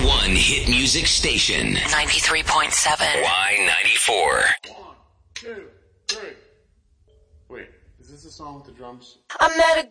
one hit music station. 93.7. Y94. 1, 2, 3. Wait, is this the song with the drums? I met a